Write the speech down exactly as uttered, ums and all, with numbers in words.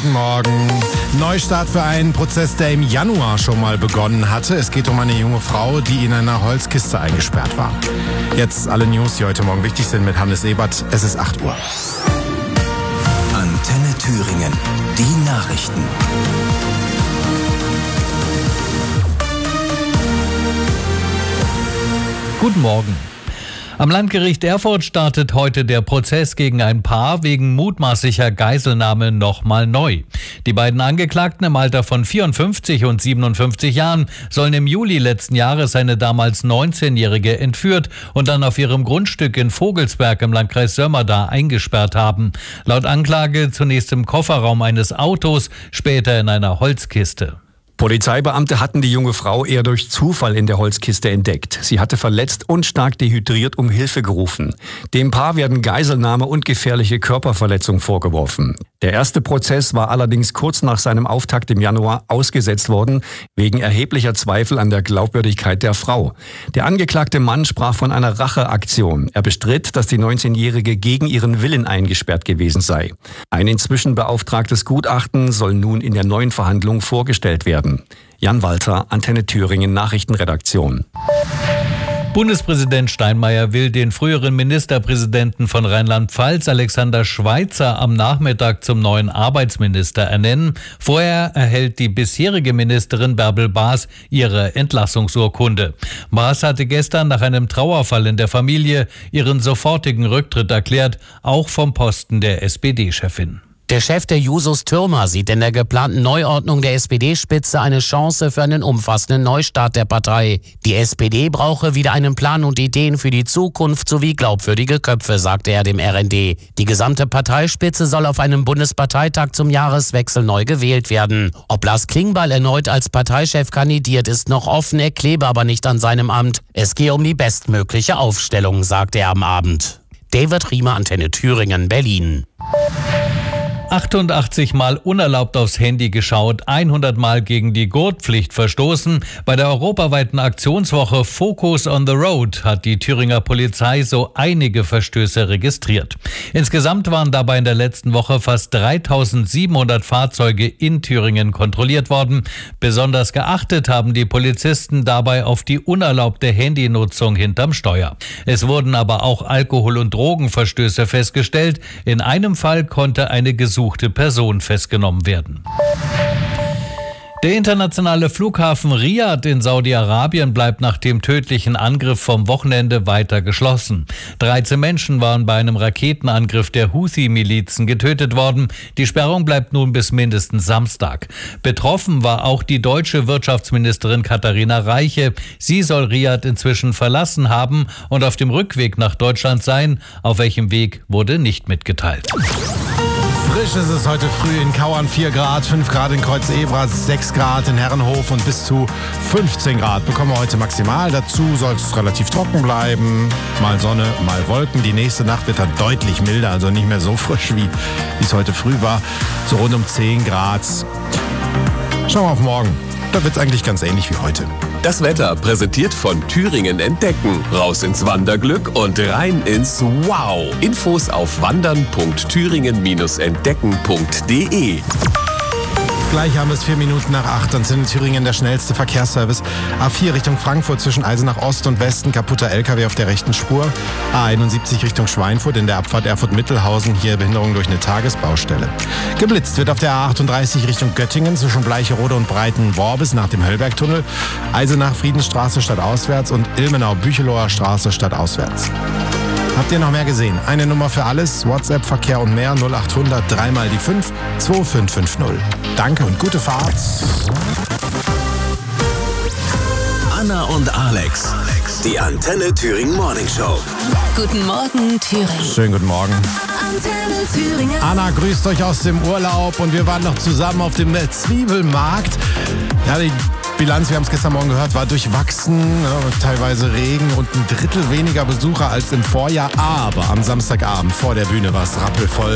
Guten Morgen. Neustart für einen Prozess, der im Januar schon mal begonnen hatte. Es geht um eine junge Frau, die in einer Holzkiste eingesperrt war. Jetzt alle News, die heute Morgen wichtig sind mit Hannes Ebert. Es ist acht Uhr. Antenne Thüringen. Die Nachrichten. Guten Morgen. Am Landgericht Erfurt startet heute der Prozess gegen ein Paar wegen mutmaßlicher Geiselnahme nochmal neu. Die beiden Angeklagten im Alter von vierundfünfzig und siebenundfünfzig Jahren sollen im Juli letzten Jahres eine damals neunzehnjährige entführt und dann auf ihrem Grundstück in Vogelsberg im Landkreis Sömmerda eingesperrt haben. Laut Anklage zunächst im Kofferraum eines Autos, später in einer Holzkiste. Polizeibeamte hatten die junge Frau eher durch Zufall in der Holzkiste entdeckt. Sie hatte verletzt und stark dehydriert um Hilfe gerufen. Dem Paar werden Geiselnahme und gefährliche Körperverletzung vorgeworfen. Der erste Prozess war allerdings kurz nach seinem Auftakt im Januar ausgesetzt worden, wegen erheblicher Zweifel an der Glaubwürdigkeit der Frau. Der angeklagte Mann sprach von einer Racheaktion. Er bestritt, dass die neunzehnjährige gegen ihren Willen eingesperrt gewesen sei. Ein inzwischen beauftragtes Gutachten soll nun in der neuen Verhandlung vorgestellt werden. Jan Walter, Antenne Thüringen Nachrichtenredaktion. Bundespräsident Steinmeier will den früheren Ministerpräsidenten von Rheinland-Pfalz, Alexander Schweitzer, am Nachmittag zum neuen Arbeitsminister ernennen. Vorher erhält die bisherige Ministerin Bärbel Baas ihre Entlassungsurkunde. Baas hatte gestern nach einem Trauerfall in der Familie ihren sofortigen Rücktritt erklärt, auch vom Posten der S P D-Chefin. Der Chef der Jusos Thürmer sieht in der geplanten Neuordnung der S P D-Spitze eine Chance für einen umfassenden Neustart der Partei. Die S P D brauche wieder einen Plan und Ideen für die Zukunft sowie glaubwürdige Köpfe, sagte er dem R N D. Die gesamte Parteispitze soll auf einem Bundesparteitag zum Jahreswechsel neu gewählt werden. Ob Lars Klingbeil erneut als Parteichef kandidiert, ist noch offen, er klebe aber nicht an seinem Amt. Es gehe um die bestmögliche Aufstellung, sagte er am Abend. David Riemer, Antenne Thüringen, Berlin. achtundachtzig Mal unerlaubt aufs Handy geschaut, hundert Mal gegen die Gurtpflicht verstoßen. Bei der europaweiten Aktionswoche Focus on the Road hat die Thüringer Polizei so einige Verstöße registriert. Insgesamt waren dabei in der letzten Woche fast dreitausendsiebenhundert Fahrzeuge in Thüringen kontrolliert worden. Besonders geachtet haben die Polizisten dabei auf die unerlaubte Handynutzung hinterm Steuer. Es wurden aber auch Alkohol- und Drogenverstöße festgestellt. In einem Fall konnte eine gesuchte Person festgenommen werden. Der internationale Flughafen Riad in Saudi-Arabien bleibt nach dem tödlichen Angriff vom Wochenende weiter geschlossen. dreizehn Menschen waren bei einem Raketenangriff der Houthi-Milizen getötet worden. Die Sperrung bleibt nun bis mindestens Samstag. Betroffen war auch die deutsche Wirtschaftsministerin Katharina Reiche. Sie soll Riad inzwischen verlassen haben und auf dem Rückweg nach Deutschland sein. Auf welchem Weg wurde nicht mitgeteilt. Frisch ist es heute früh in Kauern vier Grad, fünf Grad in Kreuz-Ebra, sechs Grad in Herrenhof und bis zu fünfzehn Grad bekommen wir heute maximal. Dazu soll es relativ trocken bleiben, mal Sonne, mal Wolken. Die nächste Nacht wird dann deutlich milder, also nicht mehr so frisch, wie es heute früh war. So rund um zehn Grad. Schauen wir auf morgen. Da wird es eigentlich ganz ähnlich wie heute. Das Wetter präsentiert von Thüringen Entdecken. Raus ins Wanderglück und rein ins Wow. Infos auf wandern punkt thüringen entdecken punkt de. Gleich haben wir es vier Minuten nach acht. Dann sind in Thüringen der schnellste Verkehrsservice. A vier Richtung Frankfurt zwischen Eisenach Ost und Westen. Kaputter L K W auf der rechten Spur. A einundsiebzig Richtung Schweinfurt in der Abfahrt Erfurt-Mittelhausen. Hier Behinderung durch eine Tagesbaustelle. Geblitzt wird auf der A achtunddreißig Richtung Göttingen zwischen Bleicherode und Breiten-Worbis nach dem Höllbergtunnel. Eisenach Friedensstraße stadtauswärts und Ilmenau-Bücheloher Straße stadtauswärts. Habt ihr noch mehr gesehen? Eine Nummer für alles, WhatsApp, Verkehr und mehr, null achthundert, dreimal die fünf, zwei fünf fünf null. Danke und gute Fahrt. Anna und Alex, die Antenne Thüringen Morning Show. Guten Morgen, Thüringen. Schönen guten Morgen. Antenne Thüringen. Anna grüßt euch aus dem Urlaub und wir waren noch zusammen auf dem Zwiebelmarkt. Ja, die Bilanz, wir haben es gestern Morgen gehört, war durchwachsen, ja, teilweise Regen und ein Drittel weniger Besucher als im Vorjahr. Aber am Samstagabend vor der Bühne war es rappelvoll.